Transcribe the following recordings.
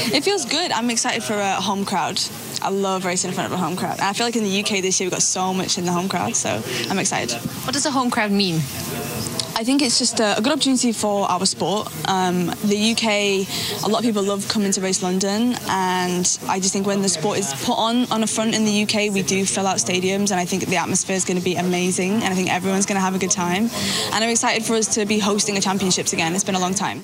It feels good. I'm excited for a home crowd. I love racing in front of a home crowd. I feel like in the UK this year we've got so much in the home crowd, so I'm excited. What does a home crowd mean? I think it's just a good opportunity for our sport. The UK, a lot of people love coming to race London, and I just think when the sport is put on a front in the UK, we do fill out stadiums, and I think the atmosphere is going to be amazing, and I think everyone's going to have a good time. And I'm excited for us to be hosting a championships again. It's been a long time.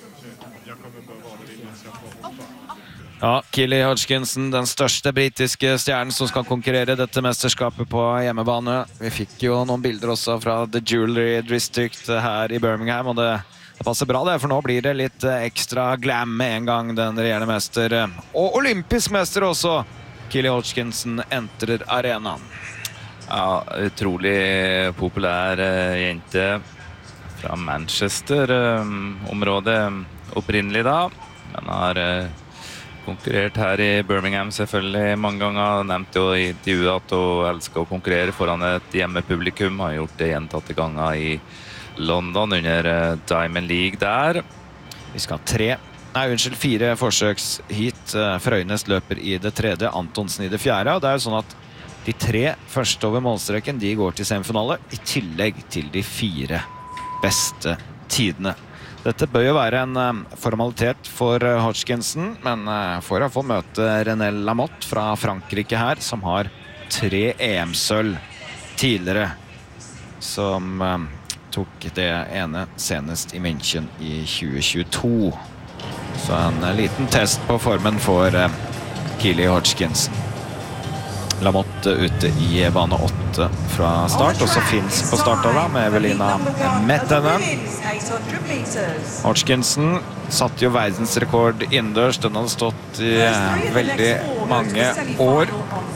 Ja, Keely Hodgkinson, den største britiske stjernen som skal konkurrere dette mesterskapet på hjemmebane. Vi fikk jo noen bilder også fra The Jewelry District her i Birmingham, og det passer bra det, for nå blir det litt ekstra glam med en gang den regjerende mester, og olympisk mester også, Keely Hodgkinson entrer arenaen. Ja, utrolig populær jente fra Manchester-området opprinnelig da, men har konkurrert her i Birmingham selvfølgelig mange ganger. Nevnte jo i intervjuet at hun elsker å konkurrere foran et hjemmepublikum. Har gjort det gjentatte ganger i London under Diamond League der. Vi skal ha 4 forsøkshit. Frøynes løper i det 3., Antonsen i det 4. Og det er jo sånn at de 3 første over målstreken, de går til semifinale, i tillegg til de 4 beste tidene. Dette bør jo være en formalitet for Hodgkinson, men får i hvert fall møte René Lamotte fra Frankrike her, som har 3 EM-sølv tidligere, som tok det ene senest i München i 2022. Så en liten test på formen for Keely Hodgkinson. Lamotte ute i bane 8 fra start, og så finnes på startova med Evelina Mettenen. Hodgkinson satte jo verdensrekord innendørs. Den hadde stått i veldig mange år.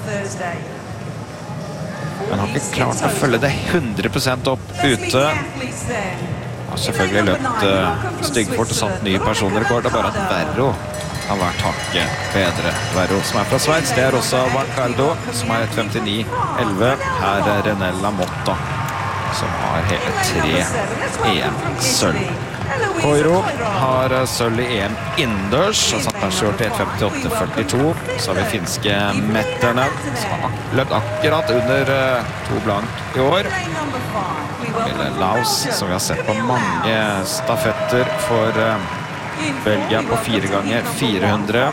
Men har ikke klart å følge det 100% opp ute. Har selvfølgelig løpt styggfort og satt ny personrekord, og bare at Verro har vært hakket bedre. Verro som fra Schweiz, det også Valcardo, som har et 59-11. Her René Lamotte, som har hele 3 EM-sølv. Koiro har sølv i EM innendørs, har satt perskjort til 1.58,42. Så har vi finske Metterne, som har løpt akkurat under 2 blank i år. Eller Laus, som vi har sett på mange stafetter for Belgia på 4 ganger 400.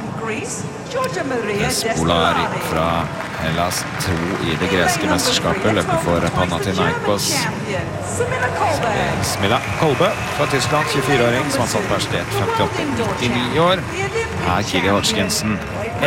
Spolari fra Hellas 2 i det greske mesterskapet, løper for Panathinaikos. Smilla Kolbe fra Tyskland, 24-åring, som har satt verset 1.58,99 år. Her Keely Hodgkinson,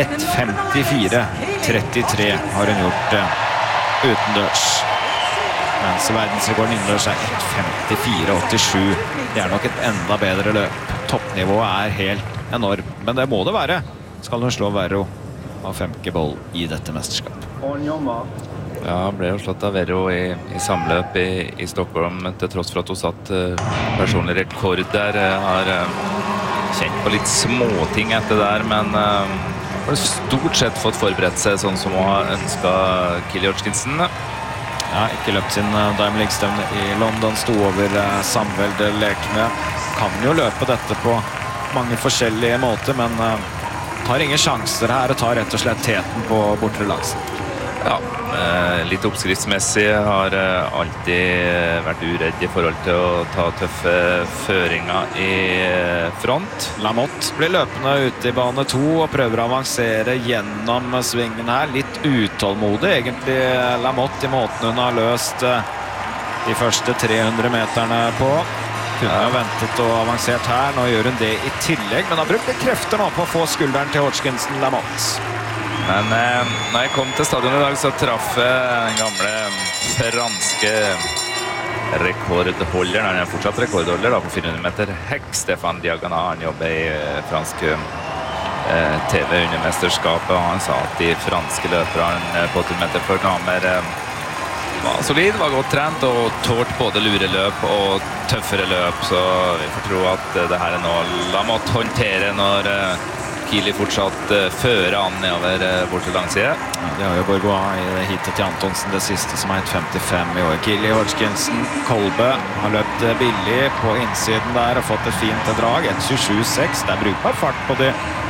1.54,33 har hun gjort utendørs. Mens verdensrekorden innendørs 1.54,87. Det nok et enda bedre løp. Toppnivået helt enorm, men det må det være. Skal hun slå Verro av Femke Boll i dette mesterskapet. Ja, ble jo slått av Verro i samløp i Stockholm, til tross for at hun satt personlig rekord der. Har kjent på litt småting etter der, men har stort sett fått forberedt seg sånn som hun har ønsket Keely Hodgkinson. Ja, ikke løpt sin Diamond League-stevne i London, sto over samveldelekene. Kan jo løpe dette på mange forskjellige måter, men tar ingen sjanser her og tar rett og slett teten på bortre langsen. Ja, litt oppskriftsmessig har alltid vært uredd i forhold til å ta tøffe føringer i front. Lamotte blir løpende ute i bane 2 og prøver å avansere gjennom svingen her. Litt utålmodig egentlig Lamotte i måten hun har løst de første 300 meterne på. Kunne ha ventet og avansert her. Nå gjør hun det i tillegg, men har brukt litt krefter nå på å få skulderen til Hodgkinson Lamotte. Men når jeg kom til stadion i dag, så traff den gamle franske rekordholderen. Han er fortsatt rekordholder da, på 400 meter hekk. Stefan Diagana, han jobber i fransk TV under mesterskapet. Han sa at de franske løperne på 800 meter for damer var solid, var godt trent og tålt både lureløp og tøffere løp. Så vi får tro at det her er noe Lamotte håndtere når Keely fortsatt fører an nedover bort til langside. De har jo Bourgois i hitet til Antonsen, det siste som er 1.55 i år. Keely Hodgkinson, Kolbe har løpt billig på innsiden der og fått et fint drag. 1.27,6, det er brukbar fart på de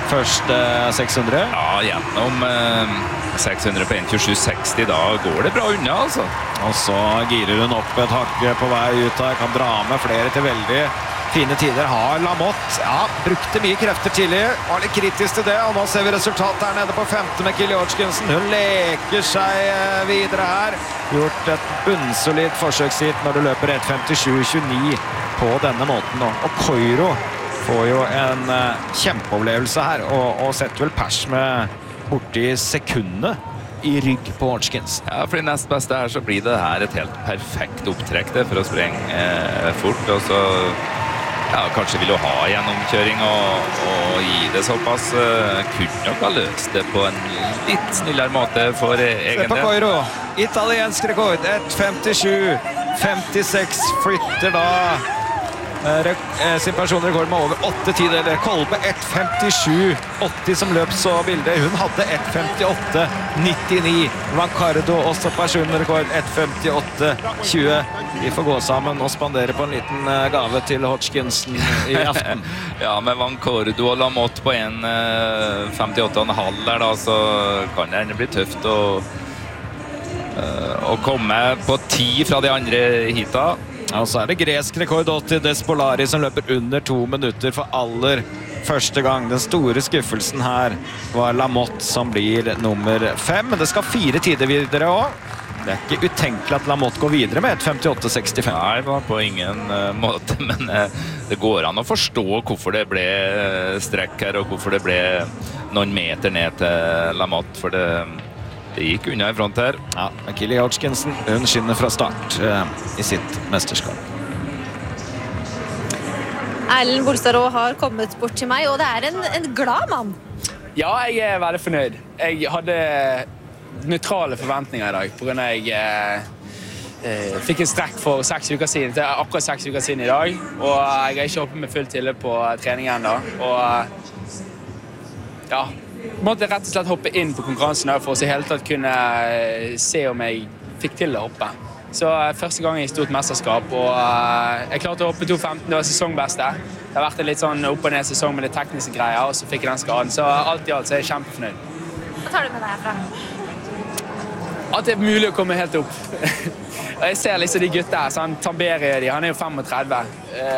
første 600. Ja, gjennom 600 på 1.27,60, da går det bra unna, altså. Og så girer hun opp et hakk på vei ut her, kan dra med flere til veldig fine tider. Har Lamotte, ja, brukte mye krefter tidlig, var litt kritisk til det, og nå ser vi resultatet her nede på 5. med Kili Hodgkinson. Hun leker seg videre her. Gjort et bunnsolid forsøkshit når du løper 1.57,29 på denne måten nå. Og Koiro får jo en kjempeopplevelse her, og setter vel pers med borti sekundene i rygg på Hodgkinson. Ja, for de nest beste her så blir det her et helt perfekt opptrekk det for å sprenge fort, og så ja, kanskje vil du ha gjennomkjøring og gi det såpass. Kunne nok ha løst det på en litt snillere måte for egen del. Se på Koiro, italiensk rekord, 1.57,56 flytter da sin personrekord med over 8 tider. Kolbe 1.57,80 som løp så bildet. Hun hadde 1.58,99. Vancardo også personrekord 1.58,20. Vi får gå sammen og spandere på en liten gave til Hodgkinson i aften. Ja, med Vancardo og Lamotte på 1.58,5 der da, så kan det bli tøft å komme på 10 fra de andre hita. Og så det gresk rekord til Despolari som løper under 2 minutter for aller første gang. Den store skuffelsen her var Lamotte som blir nummer 5. Men det skal 4 tider videre også. Det ikke utenkelig at Lamotte går videre med 1.58,65. Nei, det var på ingen måte, men det går an å forstå hvorfor det ble strekk her, og hvorfor det ble noen meter ned til Lamotte, for det gikk unna i front her. Ja, Kili Hodgkinson, hun skinner fra start i sitt mesterskap. Erlend Bolstad har kommet bort til meg, og det en glad mann. Ja, jeg veldig fornøyd. Jeg hadde nøytrale forventninger i dag, på grunn av jeg fikk en strekk for 6 uker siden, det akkurat 6 uker siden i dag, og jeg har ikke hoppet med full tillit på treningen enda, og ja, måtte rett og slett hoppe inn på konkurransen for å i hele tatt kunne se om jeg fikk til å hoppe. Så første gang i stort mesterskap, og jeg klarte å hoppe 2.15, det var sesongbeste. Det har vært en litt sånn opp og ned sesong med litt tekniske greier, og så fikk jeg den skaden. Så alt i alt så jeg kjempefornøyd. Hva tar du med deg herfra? At det mulig å komme helt opp. Jeg ser liksom de gutta her, sånn Tamberi, han jo 35.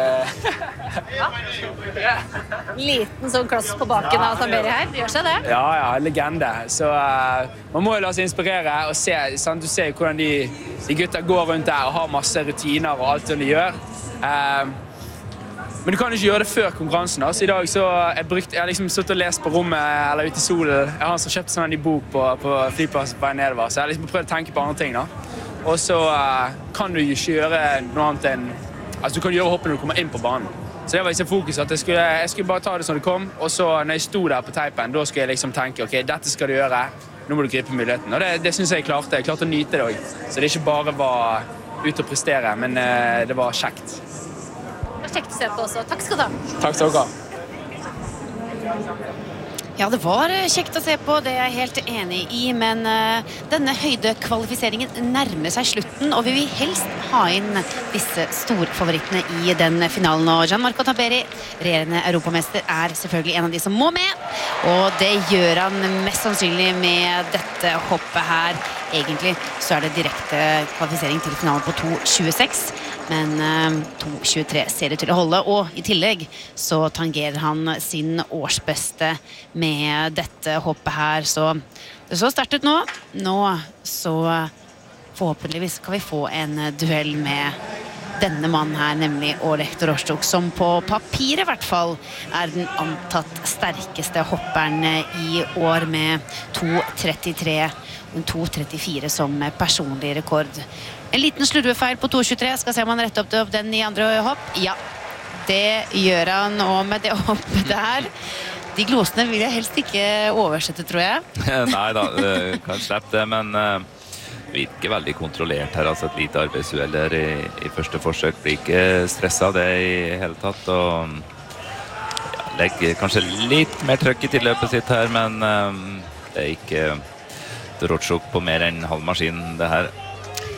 Liten sånn kloss på baken av Tamberi her, gjør seg det? Ja, legende. Så man må jo la seg inspirere og se, sant? Du ser jo hvordan de gutta går rundt der og har masse rutiner og alt som de gjør. Men du kan ikke gjøre det før konkurransen. Så i dag så jeg har liksom suttet og lest på rommet eller ute i solen. Jeg har kjøpt sånn en bok på flyplassen på vei nedover, så jeg har liksom prøvd å tenke på andre ting da. Og så kan du ikke gjøre noe annet enn, altså du kan gjøre hoppet når du kommer inn på banen. Så det var liksom fokus at jeg skulle bare ta det som det kom, og så når jeg sto der på teipen, da skulle jeg liksom tenke, ok, dette skal du gjøre, nå må du gripe muligheten. Og det synes jeg klarte. Jeg klarte å nyte det også. Så det ikke bare var ut å prestere, men det var kjekt. Det var kjekt å se på også. Takk skal du ha. Takk skal dere. Ja, det var kjekt å se på, det er jeg helt enig i, men denne høydekvalifiseringen nærmer seg slutten, og vi vil helst ha inn disse storfavorittene i den finalen. Og Gianmarco Tamberi, regjerende europamester, er selvfølgelig en av de som må med, og det gjør han mest sannsynlig med dette hoppet her. Egentlig så er det direkte kvalifisering til finalen på 2.26, men 2.23 ser det til å holde, og i tillegg så tangerer han sin årsbeste med dette hoppet her, så det så sterkt ut nå. Nå så forhåpentligvis kan vi få en duell med denne mannen her, nemlig Oleg Doroschuk, som på papiret i hvert fall er den antatt sterkeste hopperen i år med 2.33 og 2.34 som personlig rekord. En liten slurvefeil på 2.23, skal se om han retter opp den i andre hopp. Ja, det gjør han, og med det hoppet der, de glosene vil jeg helst ikke oversette, tror jeg. Nei da, kan slippe det, men virker veldig kontrollert her, altså et lite arbeidsuhell der i første forsøk, blir ikke stresset av det i hele tatt, og ja, legger kanskje litt mer trøkk i tilløpet sitt her, men det er ikke Doroschuk på mer enn halv maskin det her.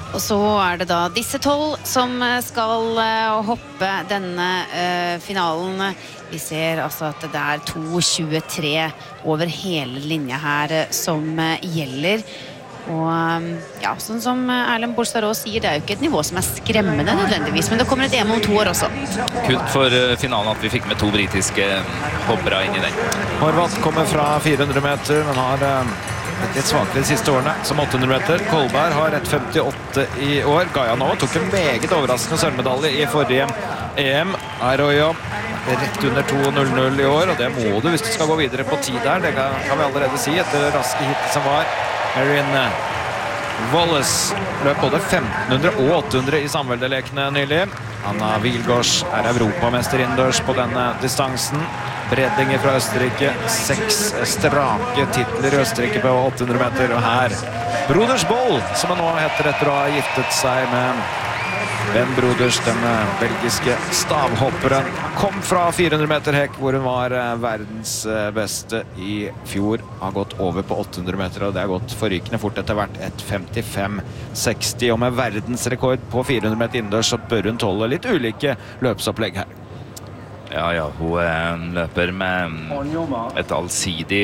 Og så det da disse 12 som skal hoppe denne finalen. Vi ser altså at det 2.23 over hele linja her som gjelder. Og ja, sånn som Erlend Bolstad-Raa sier, det jo ikke et nivå som skremmende nødvendigvis, men det kommer et EM om 2 år også. Kult for finalen at vi fikk med 2 britiske hoppere inn i den. Horvath kommer fra 400 meter, men har litt svakere de siste årene, som 800 meter. Kolberg har 1.58 i år. Gajanova tok en meget overraskende sølvmedalje i forrige EM. Arroyo rett under 2.00 i år, og det må du hvis du skal gå videre på tid der. Det kan vi allerede si etter det raske hittet som var. Erin Wallace løp både 1500 og 800 i samveldelekene nylig. Anna Wilgårds europamester innendørs på denne distansen. Breddinger fra Østerrike, 6 strake titler i Østerrike på 800 meter. Og her Broders Boll, som han nå heter etter å ha giftet seg med Ben Broders, den belgiske stavhopperen, kom fra 400 meter hekk, hvor hun var verdens beste i fjor. Har gått over på 800 meter, og det har gått forrykende fort etter hvert. 1.55,60, og med verdensrekord på 400 meter innendørs, så bør hun tåle litt ulike løpsopplegg her. Ja, hun løper med et allsidig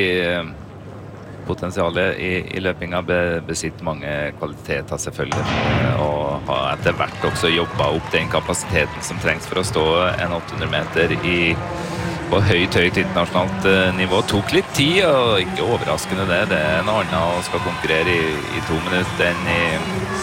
potensialet i løpinga, besitter mange kvaliteter selvfølgelig, og har etter hvert også jobbet opp den kapasiteten som trengs for å stå en 800 meter på høyt internasjonalt nivå. Tok litt tid, og ikke overraskende det noe annet å skal konkurrere i 2 minutter enn i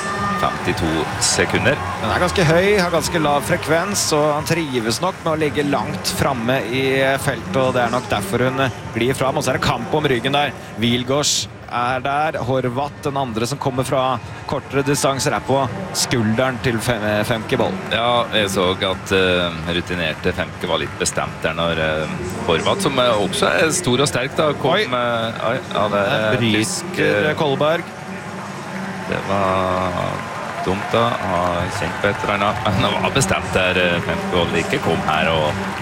52 sekunder. Den ganske høy, har ganske lav frekvens, og han trives nok med å ligge langt fremme i feltet, og det nok derfor hun glir fram. Og så det kamp om ryggen der. Wilgårds der, Horvath, den andre som kommer fra kortere distanser, på skulderen til Femke Boll. Ja, jeg så at rutinerte Femke var litt bestemt der når Horvath, som også stor og sterk, da, kom... det bryter Kolberg. Det var dumt da, har kjent på et eller annet, men det var bestemt der Femke Boll ikke kom her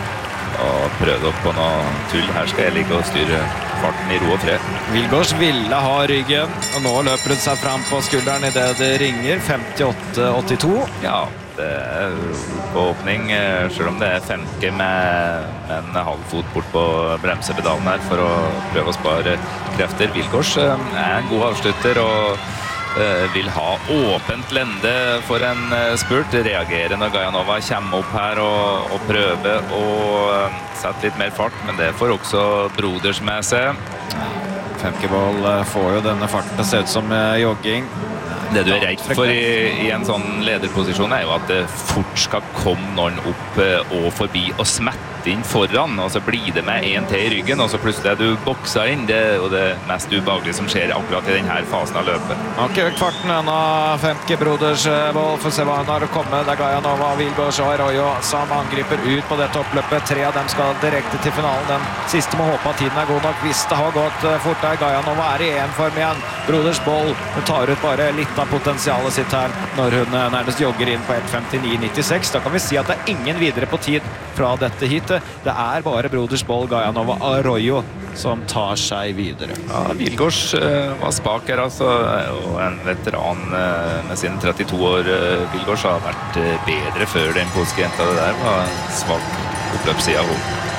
og prøvde opp på noe tull. Her skal jeg ligge og styre farten i ro og fred. Wilgårds ville ha ryggen, og nå løper hun seg fram på skulderen i det ringer. 58,82. Ja, det på åpning, selv om det Femke med en halv fot bort på bremsepedalen her for å prøve å spare krefter. Wilgårds en god avslutter og vil ha åpent lende for en spurt. Reagerer når Gajanova kommer opp her og prøver å sette litt mer fart, men det får også Broders med seg. Femke Boll får jo denne farten, det ser ut som jogging. Det du redd for i en sånn lederposisjon jo at det fort skal komme noen opp og forbi og smette inn foran, og så blir det med en til i ryggen, og så plutselig du bokser inn. Det og det mest ubehagelige som skjer akkurat i denne fasen av løpet. Han har ikke økt farten ennå, Femke Broders Boll. For se hva han har kommet. Det Gajanova, Wilgårds og Arroyo som angriper ut på det toppløpet. 3 av dem skal direkte til finalen. Den siste må håpe at tiden god nok. Hvis det har gått fort der, Gajanova i EM-form igjen. Broders Boll tar ut bare litt av potensialet sitt her når hun nærmest jogger inn på 1.59,96. Da kan vi si at det ingen videre på tid fra dette hit. Det bare Broders Boll, Gajanova og Arroyo som tar seg videre. Ja, Wilgårds var spak her, altså, og en veteran med sine 32 år. Wilgårds har vært bedre før den polske jenta. Det der var svak oppløpssida av henne.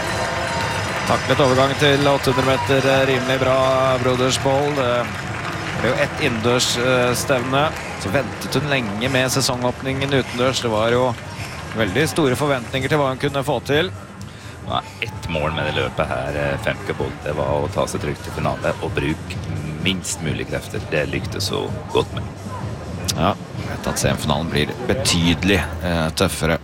Taklet overgang til 800 meter, rimelig bra Broders Boll. Det jo ett innendørs stevne. Så ventet hun lenge med sesongåpningen utendørs. Det var jo veldig store forventninger til hva hun kunne få til. Ett mål med det løpet her, Femke Boll, det var å ta seg trygt til finale og bruke minst mulig krefter. Det lyktes så godt med. Ja, jeg vet at semifinalen blir betydelig tøffere.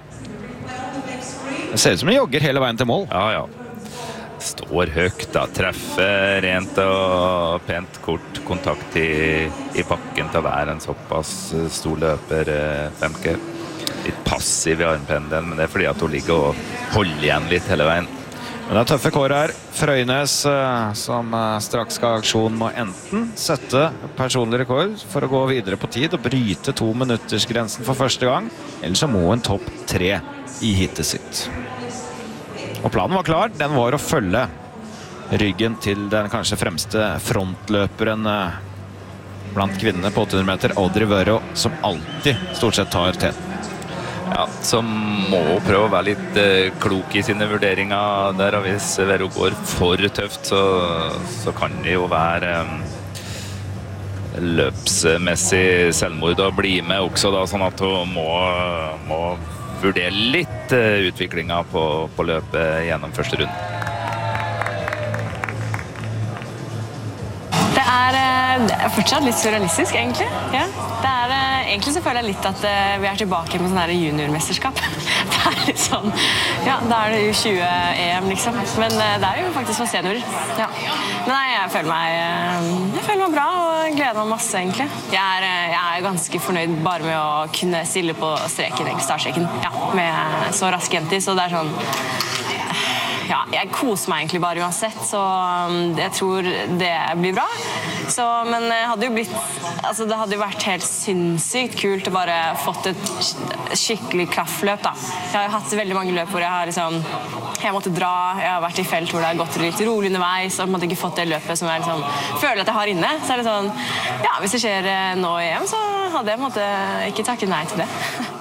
Det ser ut som de jogger hele veien til mål. Ja. Står høyt da, treffer rent og pent kort kontakt i bakken til å være en såpass stor løper, Femke. Litt passiv i armpendelen, men det fordi at hun ligger og holder igjen litt hele veien. Men det tøffe kår her. Frøynes som straks skal ha aksjon må enten sette personlig rekord for å gå videre på tid og bryte 2-minuttersgrensen for første gang, eller så må en topp 3 i hittet sitt. Og planen var klar. Den var å følge ryggen til den kanskje fremste frontløperen blant kvinnene på 800 meter, Audrey Vero, som alltid stort sett tar teten. Ja, som må prøve å være litt klok i sine vurderinger der, og hvis Vero går for tøft, så kan det jo være løpsmessig selvmord å bli med også da, sånn at hun må vurdere litt utviklingen på løpet gjennom første runde. Det er fortsatt litt surrealistisk, egentlig. Ja. Egentlig så føler jeg litt at vi er tilbake på sånn her juniormesterskap. Det er litt sånn, ja, da er det U20-EM, liksom. Men det er jo faktisk for seniorer. Ja. Men nei, jeg føler meg bra og gleder meg masse, egentlig. Jeg er ganske fornøyd bare med å kunne stille på streken, startstreken, ja, med så raske jenter, så det er sånn... Ja, jeg koser meg egentlig bare uansett, så jeg tror det blir bra. Men det hadde jo vært helt sinnssykt kult å bare fått et skikkelig klaffløp da. Jeg har jo hatt veldig mange løp hvor jeg måtte dra, jeg har vært i felt hvor det har gått litt rolig underveis, og måtte ikke fått det løpet som jeg føler at jeg har inne. Så det sånn, ja, hvis det skjer nå i EM, så hadde jeg ikke takket nei til det.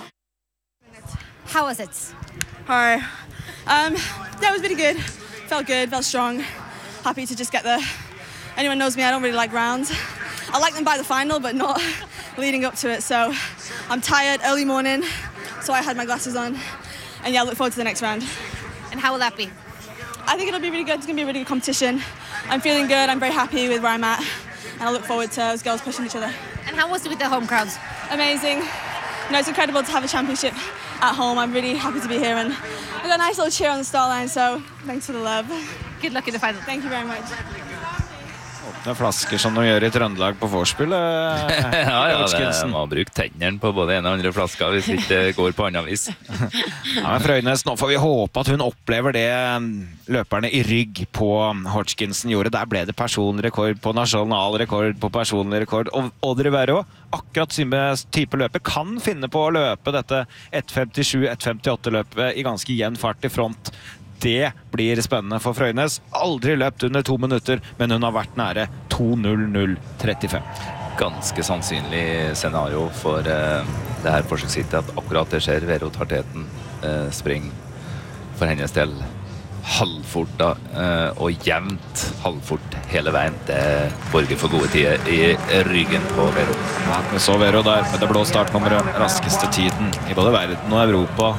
How was it? Hi. Yeah, it was really good. Felt good, felt strong. Happy to just get there. Anyone knows me, I don't really like rounds. I like them by the final, but not leading up to it. So I'm tired, early morning, so I had my glasses on. And yeah, I look forward to the next round. And how will that be? I think it'll be really good. It's going to be a really good competition. I'm feeling good. I'm very happy with where I'm at. And I look forward to those girls pushing each other. And how was it with the home crowds? Amazing. No, it's incredible to have a championship at home. I'm really happy to be here, and I got a nice little cheer on the start line, so thanks for the love. Good luck in the final. Thank you very much. Åpne flasker som de gjør i Trøndelag på vorspiel. Ja, det må bruke tennene på både en og andre flasker hvis ikke det går på annen vis. Ja, men Frøynes, nå får vi håpe at hun opplever det løperne i rygg på Hodgkinson gjorde. Der ble det personlig rekord på nasjonal rekord på personlig rekord. Og Audrey Vero, akkurat samme type løper, kan finne på å løpe dette 1.57-1.58 løpet i ganske jevn fart i front. Det blir spennende for Frøynes. Aldri løpt under 2 minutter, men hun har vært nære 2.00.35. Ganske sannsynlig scenario for det her forsøksrittet at akkurat det skjer. Vero tar teten, springer for hennes del halvfort da, og jevnt halvfort hele veien. Det borger for gode tider i ryggen på Vero. Ja, vi så Vero der med det blå startnummeret, raskeste tiden i både verden og Europa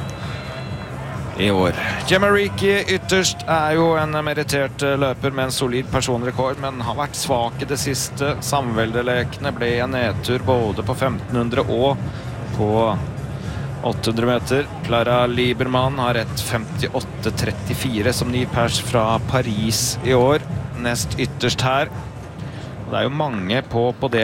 i år. Gemma Reekie ytterst er jo en merittert løper med en solid personrekord, men har vært svak i det siste. Samveldelekene ble en nedtur både på 1500 og på 800 meter. Clara Liebermann har et 58.34 som ny pers fra Paris i år. Nest ytterst her. Og det er jo mange på det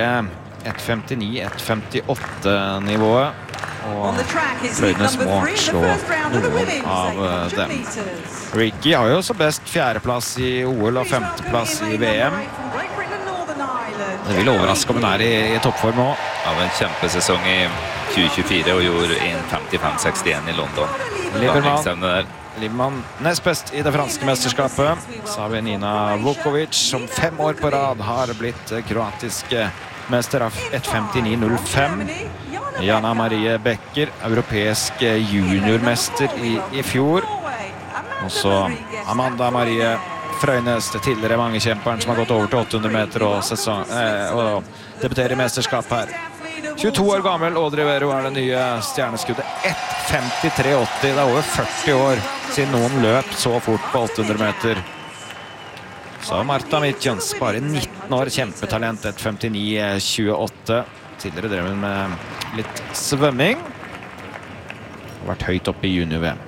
1.59-1.58 nivået. Og Frøynes må slå noen av dem. Reekie har jo også best 4. plass i OL og 5. plass i VM. Det vil overraske om hun er i toppform nå. Av en kjempesesong i 2024 og gjorde 1.55,61 i London. Liebermann nest best i det franske mesterskapet. Så har vi Nina Vukovic som 5 år på rad har blitt kroatiske mester av 1.59,05. Jana Marie Becker, europeisk juniormester i fjor. Og så Amanda Marie Frøynes, det tidligere mangekjemperen som har gått over til 800 meter og debuterer i mesterskap her. 22 år gammel, Audrey Vero er det nye stjerneskuddet. 1.53,80, det er over 40 år siden noen løp så fort på 800 meter. Så Marta Mitjens, bare 19 år, kjempetalent, 1.59,28. Tidligere drev hun med litt svømming. Har vært høyt oppe i junior-VM.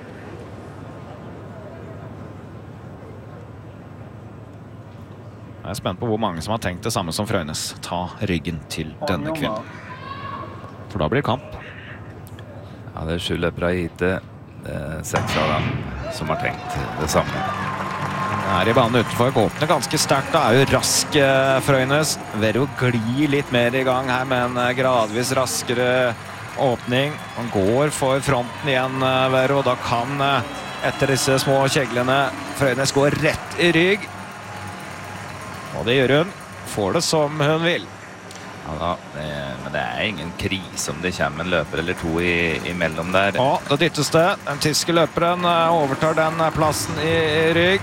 Jeg er spent på hvor mange som har tenkt det samme som Frøynes. Ta ryggen til denne kvinnen. For da blir det kamp. Ja, det er 7 løpere hit. Det er 6 av dem som har tenkt det samme. Her i banen utenfor, åpner ganske sterkt. Det er jo rask Frøynes. Vero glir litt mer i gang her, men gradvis raskere åpning. Han går for fronten igjen, Vero. Da kan, etter disse små kjeglene, Frøynes gå rett i rygg. Og det gjør hun. Får det som hun vil. Ja, men det ingen krise om det kommer en løper eller to imellom der. Ja, det dyttes det. Den tyske løperen overtar den plassen i rygg.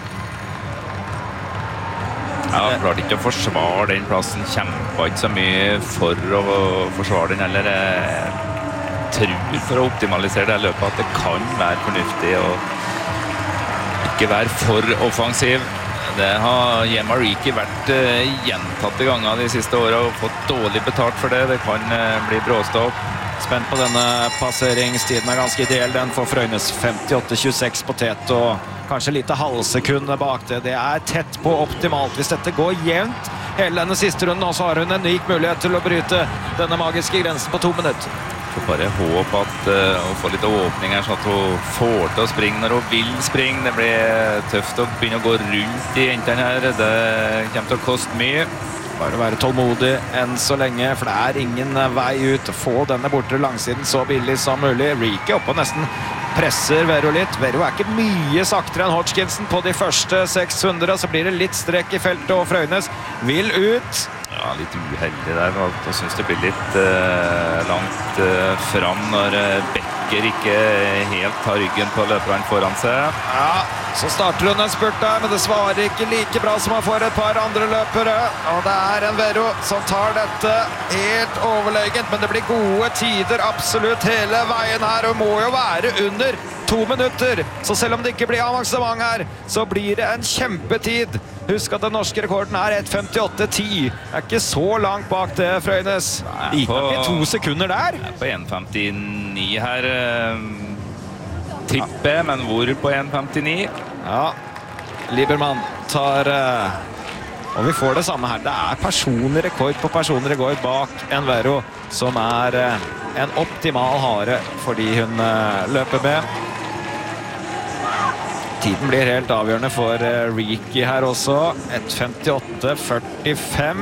Ja, han klarte ikke å forsvare den plassen. Kjempet ikke så mye for å forsvare den heller. Jeg tror for å optimalisere det løpet at det kan være fornuftig å ikke være for offensiv. Det har Jemma Reekie vært gjentatte ganger de siste årene og fått dårlig betalt for det. Det kan bli bråstopp. Spent på denne passeringstiden ganske ideell. Den får Frøynes 58-26 på tett og kanskje lite halvsekund bak det. Det tett på optimalt. Hvis dette går jevnt hele denne siste runden, så har hun en unik mulighet til å bryte denne magiske grensen på 2 minutter. Så bare håp at hun får litt åpning her, sånn at hun får til å springe når hun vil springe. Det blir tøft å begynne å gå rundt i jentene her. Det kommer til å koste mye. Bare være tålmodig enn så lenge, for det ingen vei ut. Få denne bortre langsiden så billig som mulig. Reekie oppe og nesten presser Vero litt. Vero ikke mye saktere enn Hodgkinson på de første 600, så blir det litt strekk i feltet, og Frøynes vil ut. Ja, litt uheldig der. Jeg synes det blir litt langt fram når Becker ikke helt tar ryggen på løperen foran seg. Ja, så starter hun en spurt der, men det svarer ikke like bra som han får et par andre løpere. Og det en Vero som tar dette helt overlegent, men det blir gode tider absolutt hele veien her, og må jo være under 2 minutter. Så selv om det ikke blir avansement her, så blir det en kjempetid. Husk at den norske rekorden 1:58,10. Ikke så langt bak det, Frøynes. Gikk ikke 2 sekunder der. På 1:59 her, tipper, men hvor på 1:59? Ja, Liebermann tar... Og vi får det samme her. Det personlig rekord på personlig rekord bak en Vero, som en optimal hare fordi hun løper med. Tiden blir helt avgjørende for Reekie her også. 1:58,45.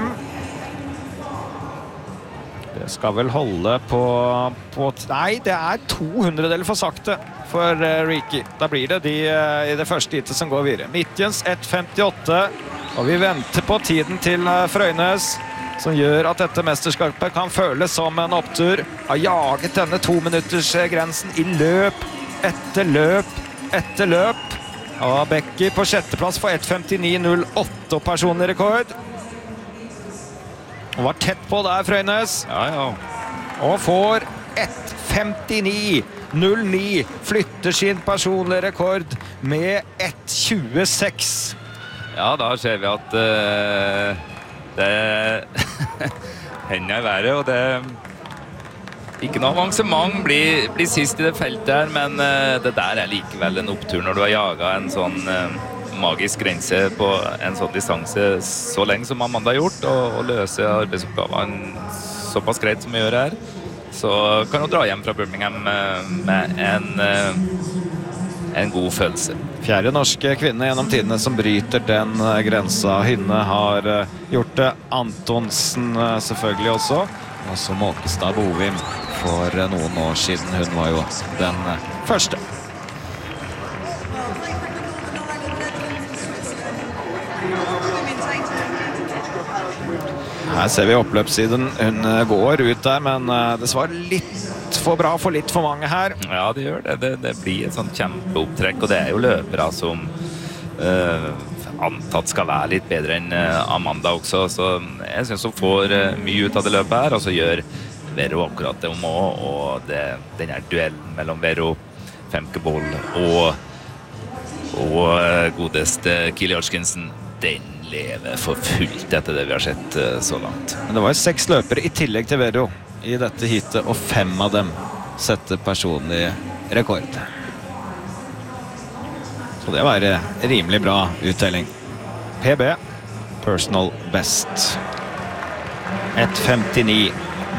Det skal vel holde på... Nei, det 200-deler for sakte for Reekie. Da blir det de i det første hittet som går videre. Midtjens 1:58. Og vi venter på tiden til Frøynes, som gjør at dette mesterskapet kan føles som en opptur. Har jaget denne 2-minuters-grensen i løp etter løp etter løp. Og Becker på 6. plass for 1:59,08 personlig rekord. Og var tett på der, Frøynes. Ja. Og får 1:59,09. Flytter sin personlige rekord med 1:26. Ja, da ser vi at det hender i været, og det ikke noe avansement blir sist i det feltet her, men det der likevel en opptur når du har jaget en sånn magisk grense på en sånn distanse så lenge som Amanda har gjort, og løse arbeidsoppgavene såpass greit som vi gjør her. Så kan hun dra hjem fra Birmingham med en god følelse. 4. norske kvinne gjennom tidene som bryter den grensa. Hynne har gjort det. Antonsen selvfølgelig også. Og så Måkestad Bovim for noen år siden. Hun var jo den første. Her ser vi oppløpssiden. Hun går ut der, men det var litt for bra for litt for mange her. Ja, det gjør det. Det blir et sånt kjempeopptrekk, og det jo løpere som antatt skal være litt bedre enn Amanda også, så jeg synes hun får mye ut av det løpet her, og så gjør Vero akkurat det hun må, og denne duellen mellom Vero, Femke Boll og godeste Kili Hodgkinson, den lever for fullt etter det vi har sett så langt. Men det var jo 6 løpere i tillegg til Vero i dette hittet, og 5 av dem setter personlig rekord. Så det var rimelig bra uttelling. PB, personal best. 1:59,09.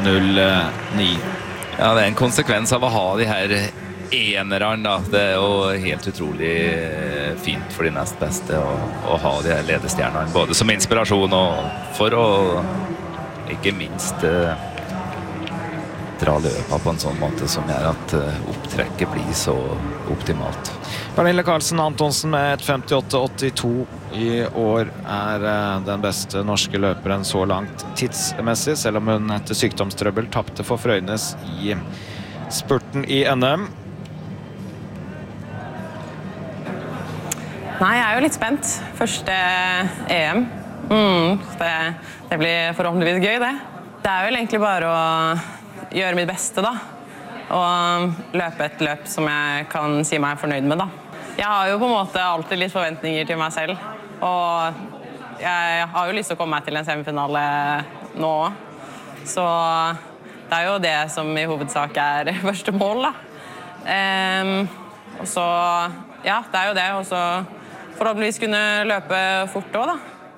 Ja, det en konsekvens av å ha de her enerne da. Det jo helt utrolig fint for de nest beste å ha de her ledestjernene, både som inspirasjon og for å ikke minst dra løpet på en sånn måte som gjør at opptrekket blir så optimalt. Pernille Karlsen Antonsen med 1:58,82 i år den beste norske løperen så langt tidsmessig, selv om hun etter sykdomstrøbbel tappte for Frøynes i spurten i NM. Nei, jeg jo litt spent. Første EM. Det blir forhåpentligvis gøy, det. Det vel egentlig bare å gjøre mitt beste, da. Og løpe et løp som jeg kan si meg fornøyd med, da. Jeg har jo på en måte alltid litt forventninger til meg selv. Og jeg har jo lyst til å komme meg til en semifinale nå. Så det jo det som i hovedsak første mål, da. Og så, ja, det jo det. Og så forhåpentligvis kunne løpe fort også,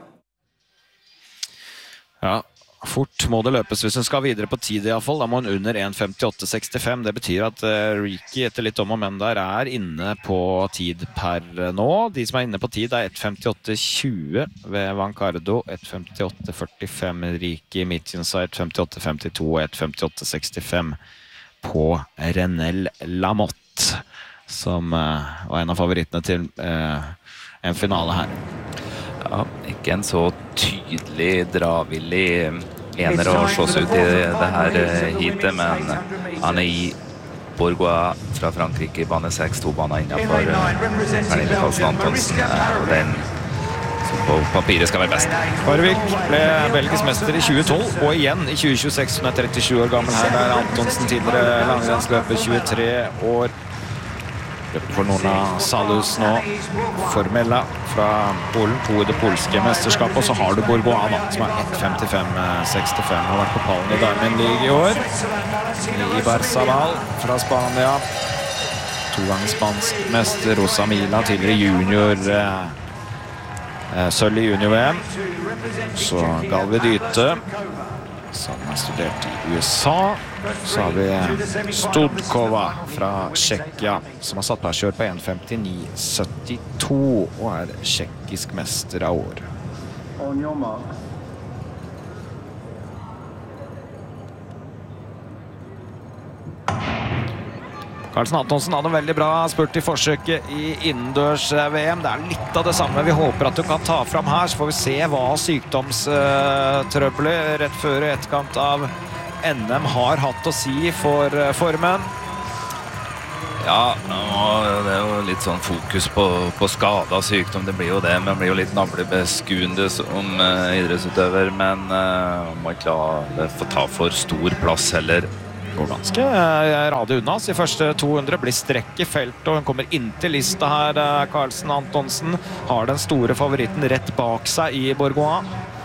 da. Ja, fort må det løpes hvis hun skal videre på tid i hvert fall. Da må hun under 1:58,65. Det betyr at Riki etter litt om og men der inne på tid per nå. De som inne på tid 1:58,20 ved Vancardo, 1:58,45 Riki, Mitchinsa 1:58,52 og 1:58,65 på Renel Lamotte, som var en av favorittene til en finale her. Ja, ikke en så tydelig dravillig ener å slås ut i det her heatet, men Annie Bourgois fra Frankrike, bane 6, 2 baner innenfor Pernille Karlsen Antonsen, og den som på papiret skal være best. Harvik ble belgisk mester i 2012, og igjen i 2026, hun 37 år gammel her. Antonsen tidligere langrennsløper, 23 år. Løper for Nona Salus nå. Formella fra Polen, 2 i det polske mesterskapet, og så har du Bourgois da, som 1:55,65. Har vært på pallen i Diamond League i år. Ibar Sabal fra Spania. 2 ganger spansk mester. Rosa Mila, tidligere junior, sølv i junior-VM. Så Galvi Dyte, som har studert i USA. Så har vi Studkova fra Tsjekkia, som har satt pærskjør på 1:59,72 og tsjekkisk mester av år. Karlsen Antonsen hadde en veldig bra spurt i forsøket i innendørs-VM. Det litt av det samme vi håper at du kan ta fram her, så får vi se hva sykdomstrøbbelet rett før og etterkant av NM har hatt å si for formen. Ja, det jo litt sånn fokus på skade og sykdom, det blir jo det. Man blir jo litt navlebeskuende som idrettsutøver, men må ikke la det få ta for stor plass heller. Går ganske radig unna i første 200, blir strekk i felt, og hun kommer inn til lista her. Karlsen Antonsen har den store favoritten rett bak seg i Bourgois.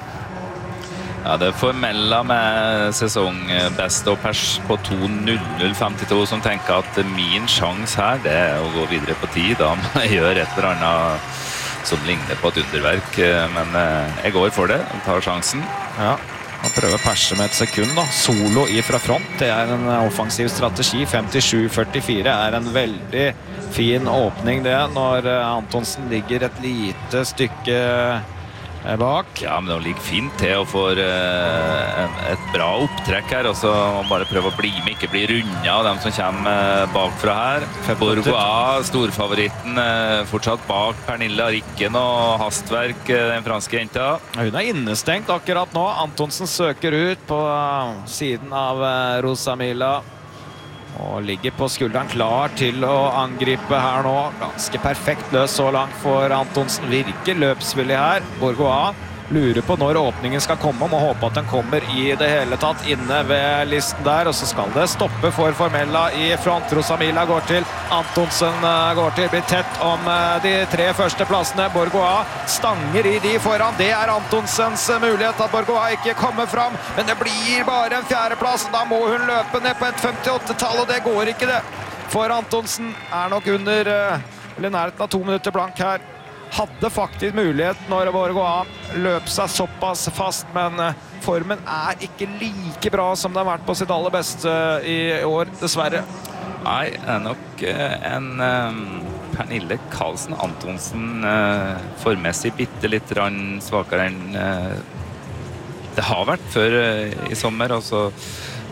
Ja, det formella med sesongbeste og pers på 2:00,52 som tenker at min sjanse her, det å gå videre på tid. Da må jeg gjøre et eller annet som ligner på et underverk, men jeg går for det, tar sjansen. Ja. Han prøver å perse med et sekund da. Solo fra front, det en offensiv strategi. 57-44 en veldig fin åpning det, når Antonsen ligger et lite stykke bak. Ja, men det ligger fint til å få et bra opptrekk her, og så bare prøve å bli med, ikke bli rundet av dem som kommer bakfra her. Bourgois, storfavoritten, fortsatt bak Pernille, har ikke noe hastverk, den franske jenta. Hun innestengt akkurat nå. Antonsen søker ut på siden av Rosa Mila og ligger på skulderen klar til å angripe her nå. Ganske perfekt løs så langt for Antonsen. Virker løpsvillig her. Bourgois lurer på når åpningen skal komme, og må håpe at den kommer i det hele tatt inne ved listen der, og så skal det stoppe for Formella i front. Rosa Mila går til, Antonsen går til, blir tett om de 3 første plassene. Bourgois stanger i de foran, det Antonsens mulighet at Bourgois ikke kommer fram, men det blir bare en 4. plass, da må hun løpe ned på et 58-tall, og det går ikke det. For Antonsen nok under, eller nærheten av 2 minutter blank her. Hadde faktisk mulighet når Bourgois løp seg såpass fast, men formen ikke like bra som det har vært på sitt aller beste i år, dessverre. Nei, det nok en Pernille Karlsen Antonsen formessig bitte litt svakere enn det har vært før i sommer, og så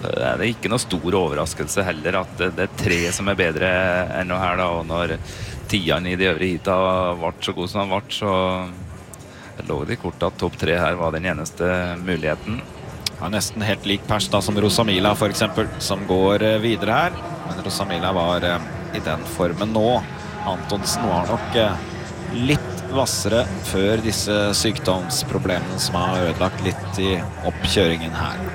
Det er ikke noe stor overraskelse heller at det 3 som bedre enn noe her da, og når tieren I de øvrige hita ble så god som han ble, så lå det I kort at topp 3 her var den eneste muligheten. Ja, nesten helt lik pers da som Rosamila for eksempel, som går videre her. Men Rosamila var I den formen nå. Antonsen var nok litt vassere før disse sykdomsproblemene som har ødelagt litt I oppkjøringen her.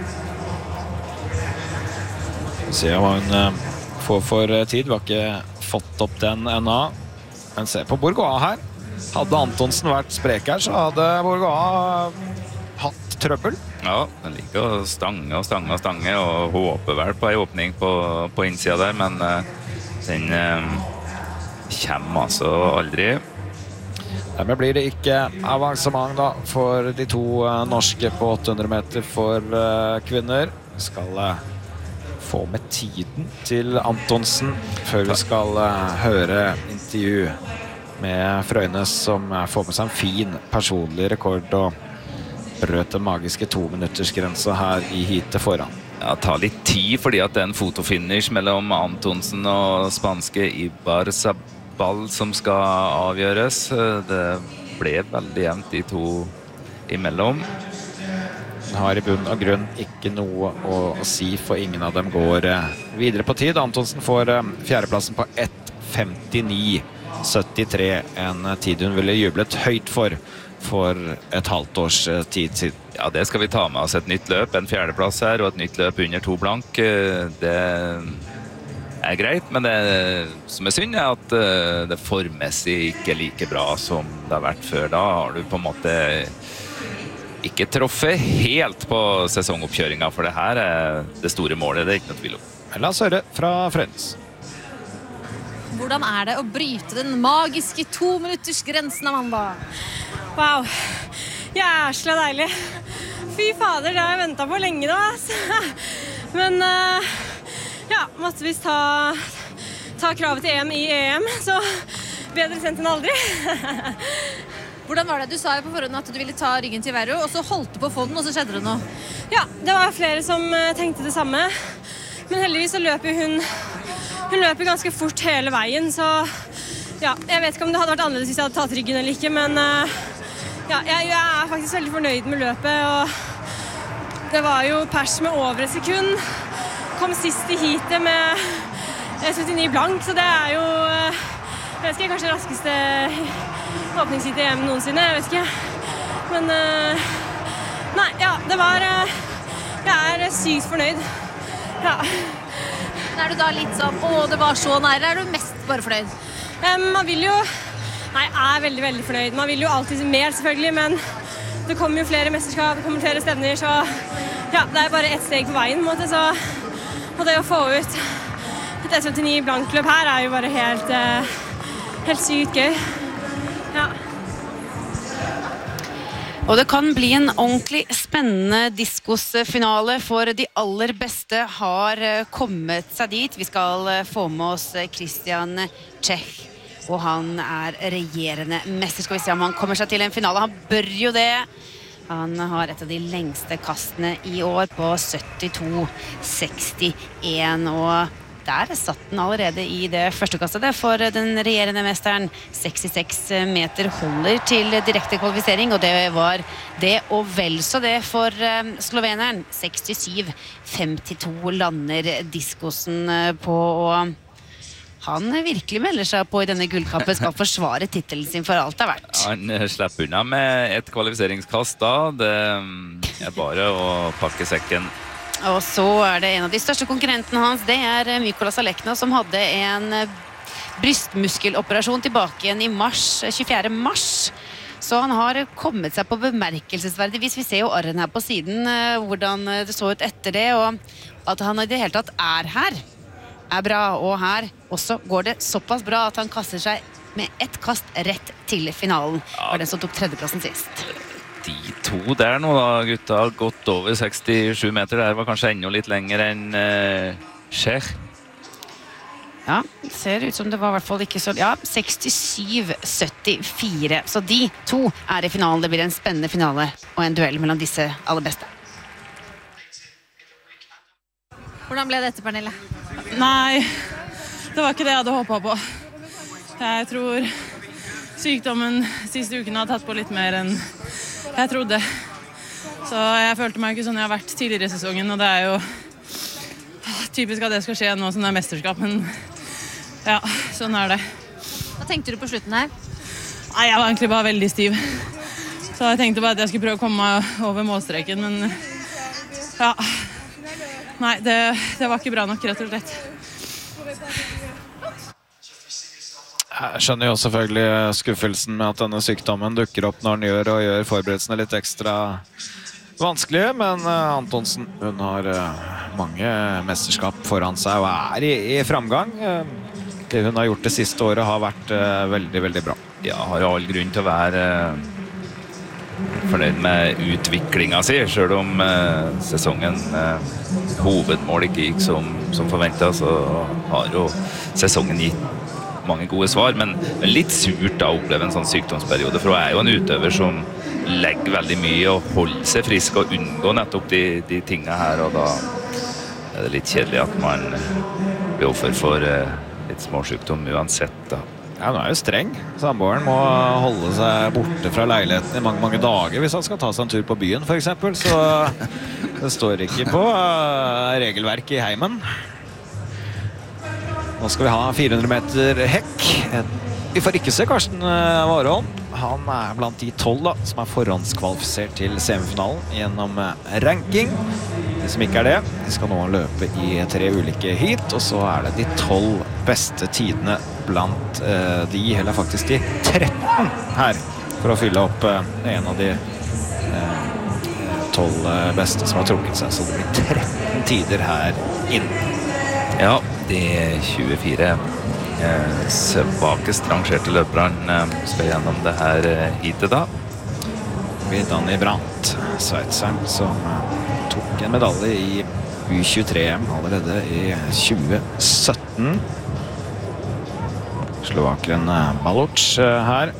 Se hva hun får for tid. Vi har ikke fått opp den ennå. Men se på Bourgois her. Hadde Antonsen vært sprek her, så hadde Bourgois hatt trøbbel. Ja, den liker å stange og håper vel på en åpning på innsida der, men den kommer altså aldri. Dermed blir det ikke avansement da for de 2 norske på 800 meter for kvinner. Skal få med tiden til Antonsen før vi skal høre intervju med Frøynes som får med seg en fin personlig rekord og brøt den magiske 2-minuttersgrensa her I heatet foran. Ja, ta litt tid fordi at det en fotofinish mellom Antonsen og spanske Ibar Zabal som skal avgjøres. Det ble veldig jevnt de 2 imellom. Har I bunn og grunn ikke noe å si, for ingen av dem går videre på tid. Antonsen får fjerdeplassen på 1:59,73, en tid hun ville jublet høyt for et halvt års tid siden. Ja, det skal vi ta med oss. Et nytt løp, en fjerdeplass her, og et nytt løp under 2 blank. Det greit, men det som synd at det formessig ikke like bra som det har vært før. Da har du på en måte ikke truffet helt på sesongoppkjøringen, for det her det store målet, det ikke noe tvil om. La oss høre fra Frøynes. Hvordan det å bryte den magiske 2-minuttersgrensen, Amanda? Wow, jæsla deilig. Fy fader, det har jeg ventet på lenge da, altså. Men ja, måtte vi ta kravet til EM I EM, så bedre sent enn aldri. Hvordan var det? Du sa jo på forhånd at du ville ta ryggen til Verro, og så holdt du på å få den, og så skjedde det noe. Ja, det var flere som tenkte det samme. Men heldigvis så løper hun løper ganske fort hele veien, så ja, jeg vet ikke om det hadde vært annerledes hvis jeg hadde tatt ryggen eller ikke, men ja, jeg faktisk veldig fornøyd med løpet, og det var jo pers med over et sekund. Kom sist I heatet med 79 blank, så det jo, jeg vet ikke, kanskje raskeste åpningsheat I EM noensinne, jeg vet ikke. Men nei, ja, det var jeg sykt fornøyd. Ja. Men du da litt sånn, det var så nære, du mest bare fornøyd? Man vil jo, nei, jeg veldig, veldig fornøyd. Man vil jo alltid mer selvfølgelig, men det kommer jo flere mesterskap, det kommer flere stevner, så ja, det bare ett steg på veien, på en måte, så og det å få ut et 79 blankløp her jo bare helt sykt gøy. Ja. Og det kan bli en ordentlig spennende diskosfinale, for de aller beste har kommet seg dit. Vi skal få med oss Christian Czech, og han regjerende mester. Skal vi se om han kommer seg til en finale. Han bør jo det. Han har et av de lengste kastene I år på 72,61, og der satt den allerede I det første kastet for den regjerende mesteren. 66 meter holder til direkte kvalifisering, og det var det og vel så det for sloveneren. 67,52 lander diskosen på, og han virkelig melder seg på I denne gullkampen, skal forsvare titelen sin for alt det har vært. Han slipper unna med et kvalifiseringskast da. Det bare å pakke sekken. Og så det en av de største konkurrentene hans, det Mykolas Alekna, som hadde en brystmuskeloperasjon tilbake igjen I mars, 24. mars. Så han har kommet seg på bemerkelsesverdig vis. Vi ser jo arren her på siden, hvordan det så ut etter det, og at han I det hele tatt her bra, og her også går det såpass bra at han kaster seg med ett kast rett til finalen. Det var den som tok tredjeplassen sist. De to der nå da, gutta, gått over 67 meter. Der var kanskje enda litt lenger enn Czech. Ja, det ser ut som det var I hvert fall ikke så... Ja, 67-74. Så de to I finalen. Det blir en spennende finale og en duell mellom disse aller beste. Hvordan ble dette, Pernille? Nei, det var ikke det jeg hadde håpet på. Jeg tror sykdommen siste uken har tatt på litt mer enn jeg trodde. Så jeg følte meg ikke sånn jeg har vært tidligere i sesongen, og det er jo typisk at det skal skje nå som det er mesterskap, men ja, sånn er det. Hva tenkte du på slutten her? Nei, jeg var egentlig bare veldig stiv. Så jeg tenkte bare at jeg skulle prøve å komme meg over målstreken, men ja. Nei, det var ikke bra nok, rett og slett. Jeg skjønner jo selvfølgelig skuffelsen med at denne sykdommen dukker opp når den gjør forberedelsene litt ekstra vanskelige, men Antonsen, hun har mange mesterskap foran seg og er i framgang. Det hun har gjort det siste året har vært veldig, veldig bra. Ja, har jo all grunn til å være fornøyd med utviklingen sin, selv om sesongen hovedmål ikke gikk som forventet, så har jo sesongen gitt mange gode svar, men litt surt da å oppleve en sånn sykdomsperiode, for hun er jo en utøver som legger veldig mye og holder seg frisk og unngå nettopp de tingene her, og da er det litt kjedelig at man blir offer for litt småsykdom uansett da. Ja, nå er jo streng. Samboeren må holde seg borte fra leiligheten i mange, mange dager hvis han skal ta seg en tur på byen, for eksempel. Så det står ikke på regelverk i heimen. Nå skal vi ha 400 meter hekk. Vi får ikke se Karsten Warholm. Han er blant de 12 da, som er forhåndskvalifisert til semifinalen gjennom ranking. De som ikke er det, de skal nå løpe i 3 ulike heat, og så er det de 12 beste tidene blant eller faktisk de 13 her, for å fylle opp en av de 12 beste som har trukket seg, så det blir 13 tider her inne. Ja, de 24 svakest rangerte løperne skal gjennom det her heatet da. Danny Brandt, sveitseren, som tok en medalje i U23-EM allerede i 2017. Slovakeren Baloch her.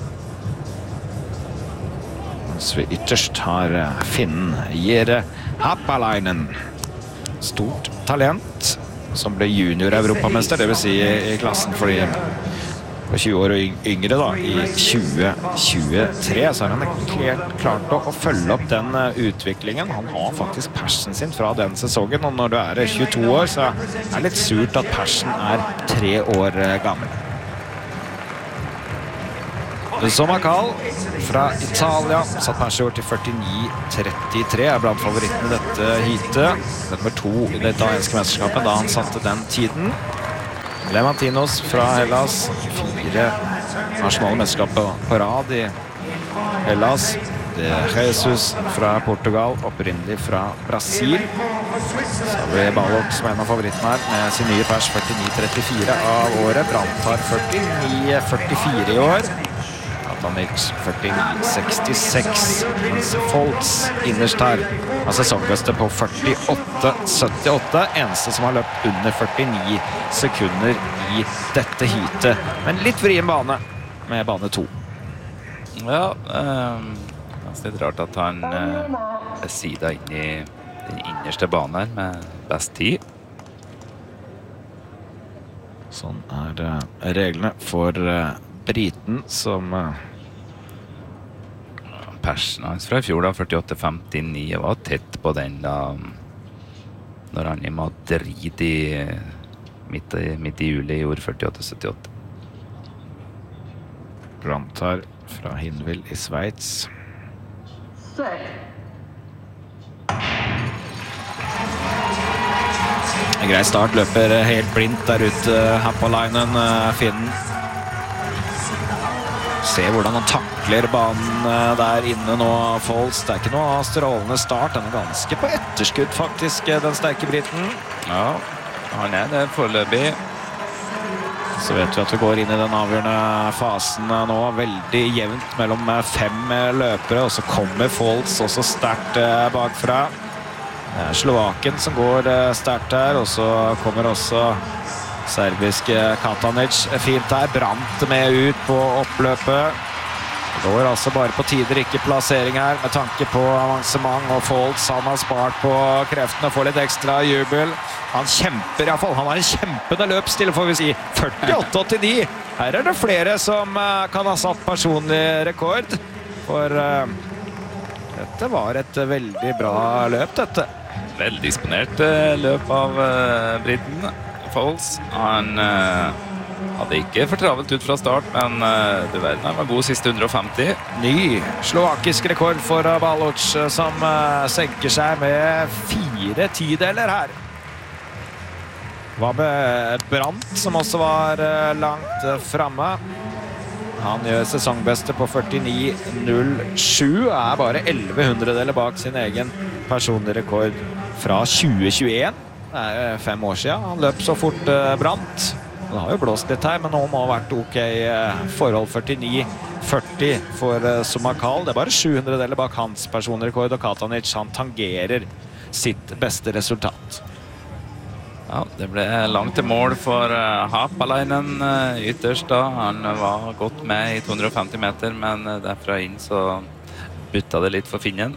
Mens vi ytterst har finnen Jere Haapalainen. Stort talent, som ble junior-europamester, det vil si i klassen for de på 20 år og yngre da, i 2023, så har han klart å følge opp den utviklingen. Han har faktisk persen sin fra den sesongen, og når du er 22 år, så er det litt surt at persen er 3 år gammel. Somakal fra Italia satt persen til 49.33, er blant favorittene i dette heatet. Nummer 2 i det italienske mesterskapet da han satte den tiden. Levantinos fra Hellas, 4 nasjonale mesterskap på rad i Hellas. Det er Jesus fra Portugal, opprinnelig fra Brasil. Så har vi Baloch som er en av favorittene her, med sin nye pers 49.34 av året. Brandt har 49.44 i år. Atanic 49.66, mens Foltz innerst her har sesongbeste på 48.78, eneste som har løpt under 49 sekunder i dette heatet. Men litt vrien bane med bane 2. Ja, det er litt rart at han er sida inn i den innerste banen her med best tid. Sånn er reglene for briten som persen hans fra i fjor da, 48.59, var tett på den da når han i Madrid midt i juli gjorde 48.78. Brandt her fra Hinwil i Sveits. En grei start, løper helt blindt der ute. Haapalainen, finnen. Se hvordan han takler banen der inne nå, Foltz. Det er ikke noe strålende start. Den er ganske på etterskudd faktisk, den sterke briten. Ja, han er det foreløpig. Så vet vi at vi går inn i den avgjørende fasen nå. Veldig jevnt mellom 5 løpere, og så kommer Foltz også sterkt bakfra. Det er Slovaken som går sterkt her, og så kommer også serbiske Katanic fint der. Brandt med ut på oppløpet. Går altså bare på tider, ikke plassering her, med tanke på avansement, og Foltz, han har spart på kreftene, får litt ekstra jubel. Han kjemper i hvert fall, han har en kjempende løpstil, får vi si. 48,89. Her det flere som kan ha satt personlig rekord, for dette var et veldig bra løp, dette. Veldisponert løp av Briten. Foltz, han hadde ikke for travelt ut fra start, men du verden, han var god siste 150. Ny slovakisk rekord for Baloc, som senker seg med 4 tideler her. Hva med Brandt, som også var langt fremme. Han gjør sesongbeste på 49,07, bare 1100-deler bak sin egen personlig rekord fra 2021. Det 5 år siden. Han løp så fort Brandt. Det har jo blåst litt her, men nå må ha vært ok forhold 49-40 for Somakal. Det bare 700-deler bak hans personrekord, og Katanic, han tangerer sitt beste resultat. Ja, det ble langt til mål for Hapalainen ytterst da. Han var godt med i 250 meter, men derfra inn så bytta det litt for Finnen.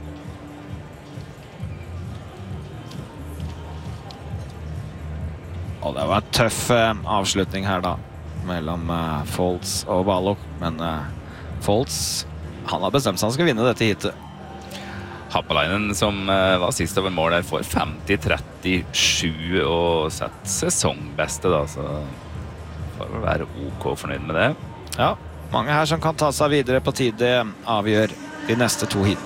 Og det var en tøff avslutning her da, mellom Foltz og Baloc. Men Foltz, han har bestemt seg han skal vinne dette hitet. Hapalainen, som var sist over mål der, får 50-37 og sett sesongbeste da, så får vel være ok fornøyd med det. Ja, mange her som kan ta seg videre på tide avgjør de neste 2 hit.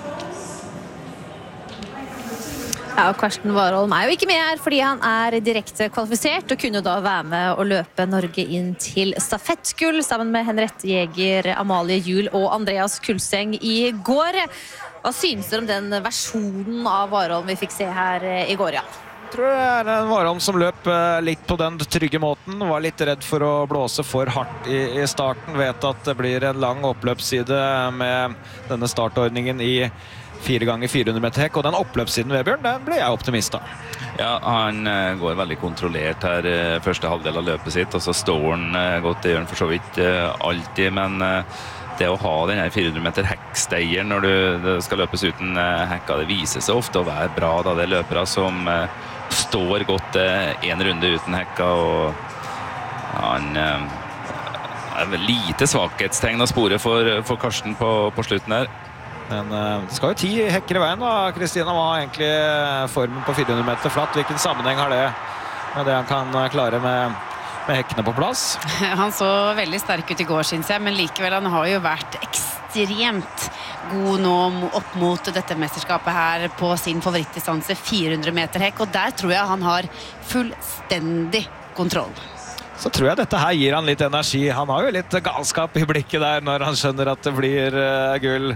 Ja, og Karsten Warholm jo ikke med her fordi han direkte kvalifisert og kunne da være med å løpe Norge inn til stafettgull sammen med Henriette Jæger, Amalie Juel og Andreas Kulseng i går. Hva synes dere om den versjonen av Warholm vi fikk se her i går, ja? Jeg tror det en Warholm som løp litt på den trygge måten, var litt redd for å blåse for hardt i starten, vet at det blir en lang oppløpsside med denne startordningen i 4x400 meter hekk, og den oppløpssiden Vebjørn, den ble jeg optimist da. Ja, han går veldig kontrollert her første halvdel av løpet sitt, og så står han godt, det gjør han for så vidt alltid, men det å ha denne 400 meter hekksteieren når det skal løpes uten hekka, det viser seg ofte å være bra da. Det er løpere som står godt en runde uten hekka, og han lite svakhetstegn å spore for Karsten på slutten her. Men det skal jo 10 hekker i veien da. Kristina, var egentlig formen på 400 meter flatt. Hvilken sammenheng har det med det han kan klare med hekkene på plass? Han så veldig sterk ut i går, synes jeg, men likevel han har jo vært ekstremt god nå opp mot dette mesterskapet her på sin favorittdistanse 400 meter hekk, og der tror jeg han har fullstendig kontroll. Så tror jeg dette her gir han litt energi. Han har jo litt galskap i blikket der når han skjønner at det blir gull.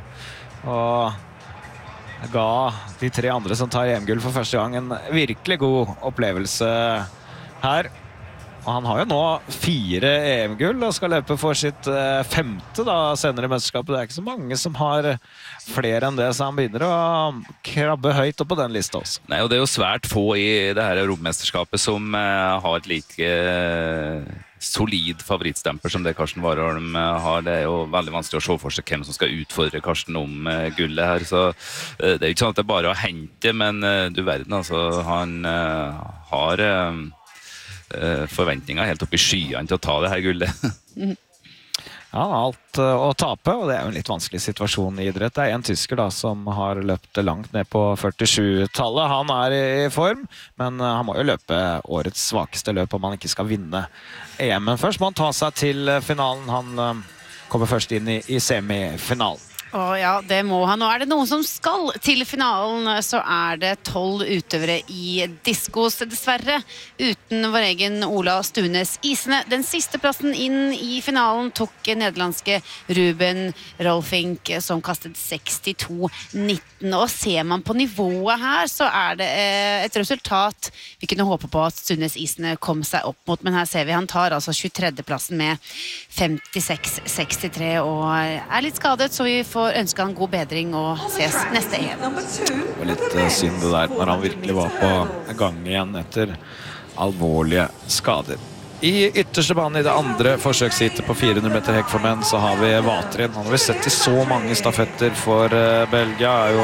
Og ga de 3 andre som tar EM-gull for første gang en virkelig god opplevelse her. Og han har jo nå 4 EM-gull og skal løpe for sitt 5. da, senere i mesterskapet. Det ikke så mange som har flere enn det, så han begynner å krabbe høyt opp på den lista også. Nei, og det er jo svært få i det her Europamesterskapet som har et like solid favorittstemper som det Karsten Warholm har. Det er jo veldig vanskelig å se for seg hvem som skal utfordre Karsten om gullet her, så det er jo ikke sånn at det er bare å hente, men du verden, altså, han har forventninger helt opp i skyene til å ta det her gullet. Ja, alt å tape, og det er jo en litt vanskelig situasjon i idrett. Det en tysker da, som har løpt langt ned på 47-tallet. Han i form, men han må jo løpe årets svakeste løp om han ikke skal vinne EM. Men først må han ta seg til finalen. Han kommer først inn i semifinalen. Ja, det må han. Og det noen som skal til finalen, så det 12 utøvere i diskos, dessverre, uten vår egen Ola Stunes Isene. Den siste plassen inn i finalen tok nederlandske Ruben Rolfink, som kastet 62,19. Og ser man på nivået her, så det et resultat vi kunne håpe på at Stunes Isene kom seg opp mot, men her ser vi han tar altså 23. plassen med 56,63 og litt skadet, så vi får ønske han god bedring og ses neste EM. Det var litt synd det der når han virkelig var på gang igjen etter alvorlige skader. I ytterste banen I det andre forsøksheatet på 400 meter hekk for menn så har vi Vatrin. Han har vi sett I så mange stafetter for Belgia. Jo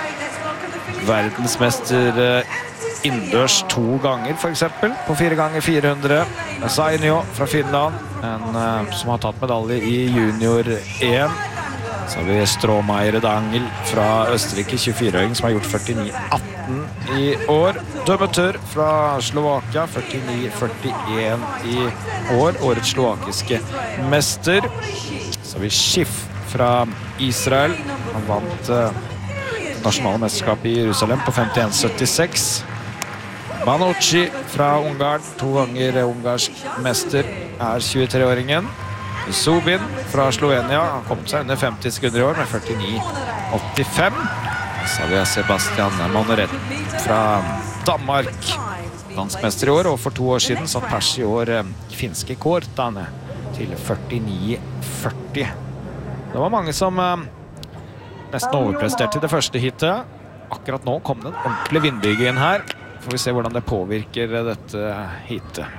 verdensmester innendørs 2 ganger for eksempel, på 4 ganger 400. Sainio fra Finland, som har tatt medalje I junior-EM. Så har vi Stromae Dangel fra Østerrike, 24-åring, som har gjort 49-18 I år. Dømetør fra Slovakia, 49-41 I år. Årets slovakiske mester. Så har vi Schiff fra Israel. Han vant nasjonale mesterskap I Jerusalem på 51-76. Manouchi fra Ungarn, 2 ganger ungarsk mester, 23-åringen. Zubin fra Slovenia, han kom seg under 50 sekunder I år med 49-85. Så har vi Sebastian Moneret fra Danmark, danskmester I år, og for 2 år siden satt pers I år finske Kortane til 49-40. Det var mange som nesten overpresterte I det første hitet. Akkurat nå kom det en ordentlig vindbygge inn her. Får vi se hvordan det påvirker dette hitet.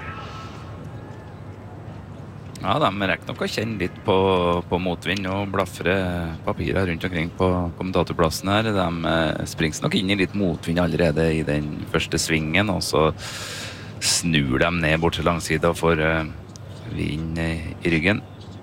Ja, de rekker nok å kjenne litt på motvind og blafre papirer rundt omkring på kommentatorplassen her. De springer nok inn I litt motvind allerede I den første svingen, og så snur de ned bort til langsiden og får vind I ryggen.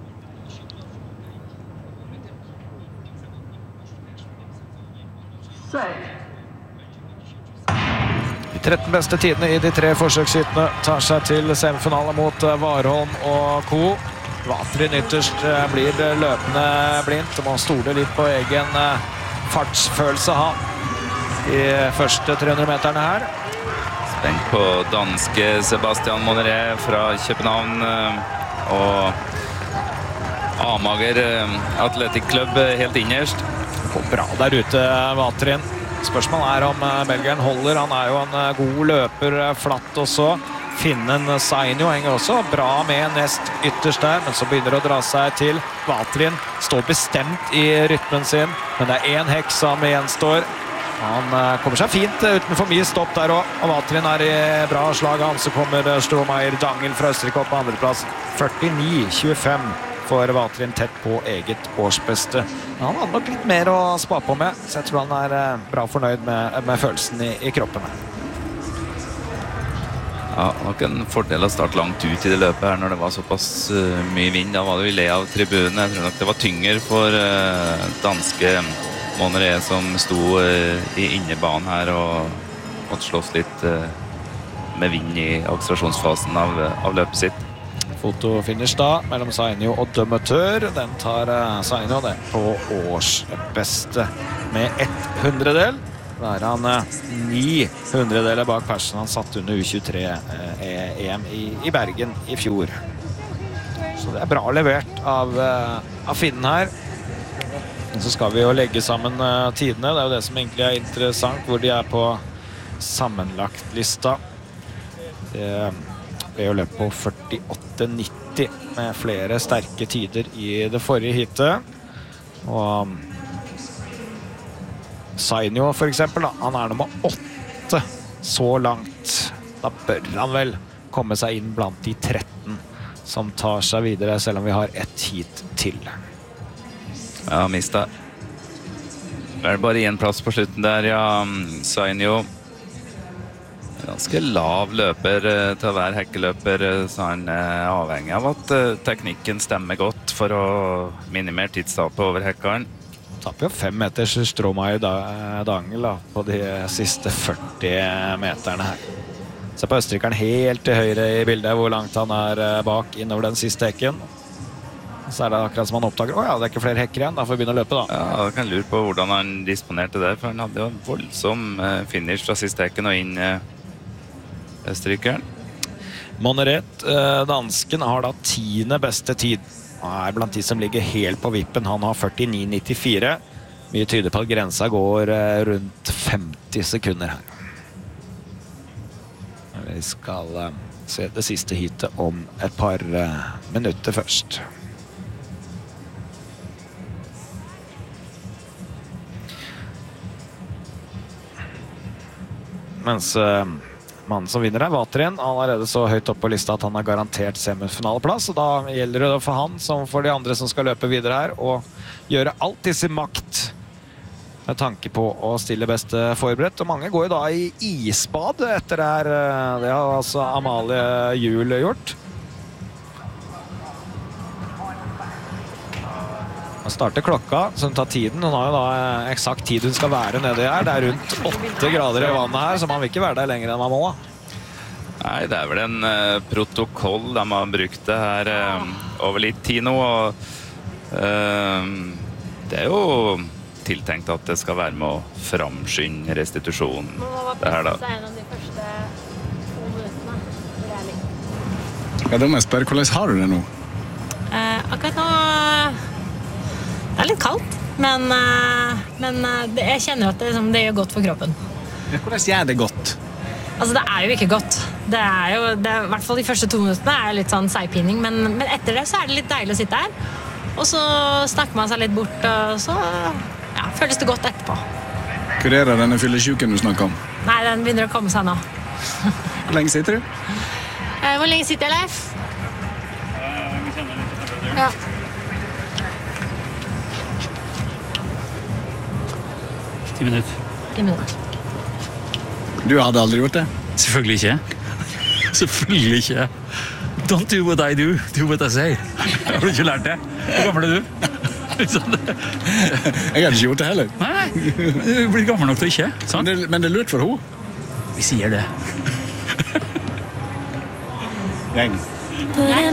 De 13 beste tidene I de 3 forsøkshyttene tar seg til semifinale mot Warholm og Co. Vatrin ytterst blir løpende blindt og må stole litt på egen fartsfølelse I første 300 meterne her. Spent på danske Sebastian Moneret fra København og Amager Athletic Club helt innerst. Går bra der ute, Vatrin. Spørsmålet om belgieren holder. Han jo en god løper, flatt også. Finnen Sainio henger også bra med nest ytterst der, men så begynner det å dra seg til. Vatrin står bestemt I rytmen sin, men det 1 hekk som gjenstår. Han kommer seg fint uten for mye stopp der også, og Vatrin I bra slag. Han så kommer Stromae Dangel fra Østerrike opp på andreplass. 49-25 for Vatrin tett på eget årsbeste. Han hadde nok litt mer å spa på med, så jeg tror han bra fornøyd med følelsen I kroppen. Ja, nok en fordel å starte langt ut I det løpet her når det var såpass mye vind. Da var det jo le av tribunen. Jeg tror nok det var tyngre for danske Moneret som sto I innebanen her og måtte slåss litt med vind I akselerasjonsfasen av løpet sitt. Fotofinish da, mellom Sainio og Dømetør. Den tar Sainio det på årsbeste med 100-del. Da han 900-deler bak persen han satt under U23 EM I Bergen I fjor. Så det bra levert av Finnen her. Og så skal vi jo legge sammen tidene. Det jo det som egentlig interessant, hvor de på sammenlagt lista. Det ble jo løp på 48-90 med flere sterke tider I det forrige hitet. Og Sainio for eksempel, da, han nummer 8 så langt. Da bør han vel komme seg inn blant de 13 som tar seg videre, selv om vi har et hit til. Ja, mistet. Det bare en plass på slutten der, ja. Sainio. Ganske lav løper til å være hekkeløper, så han avhengig av at teknikken stemmer godt for å minimere tidstapet over hekkeren. Tapper jo 5 meters Stromae Dangel da, på de siste 40 meterne her. Se på østerrikeren helt til høyre I bildet, hvor langt han bak innover den siste hekken. Så det akkurat som han oppdager, ja, det ikke flere hekker igjen, da får vi begynne å løpe da. Ja, jeg kan lure på hvordan han disponerte det, for han hadde jo en voldsom finish fra siste hekken og inn østerrikeren. Moneret, dansken, har da 10. beste tid. Han blant de som ligger helt på vippen. Han har 49-94. Mye tyder på at grensa går rundt 50 sekunder her. Vi skal se det siste hitet om et par minutter først. Mens Mannen som vinner Vatrin, han er allerede så høyt opp på lista at han har garantert semifinaleplass, og da gjelder det for han, som for de andre som skal løpe videre her, å gjøre alt i sin makt med tanke på å stille best forberedt. Og mange går jo da i isbad etter det her. Det har altså Amalie Juel gjort. Han starter klokka, så hun tar tiden. Hun har jo da eksakt tid hun skal være nede her. Det er rundt 8 grader i vannet her, så man vil ikke være der lenger enn man må. Nei, det er vel en protokoll de har brukt det her over litt tid nå. Og, det er jo tiltenkt at det skal være med å framskynde restitusjonen. Det her da. Ja, da må jeg spørre, hvordan har du det nå? Akkurat nå det er litt kaldt, men jeg kjenner at det gjør godt for kroppen. Hvordan gjør det godt? Altså, det er jo ikke godt. Det er jo, i hvert fall de første 2 minuttene er litt sånn seigpining, men etter det så er det litt deilig å sitte her. Og så snakker man seg litt bort, og så føles det godt etterpå. Hvor er det denne fyllesyken du snakker om? Nei, den begynner å komme seg nå. Hvor lenge sitter du? Hvor lenge sitter jeg, Leif? Ja. 10 minutter. 10 minutter. Du hadde aldri gjort det? Selvfølgelig ikke. Selvfølgelig ikke. Don't do what I do, do what I say. Har du ikke lært det? Hvor gammel er du? Jeg hadde ikke gjort det heller. Nei, du blir gammel nok til ikke. Sant? Men det er lurt for henne. Vi sier det. Gjeng. Nei,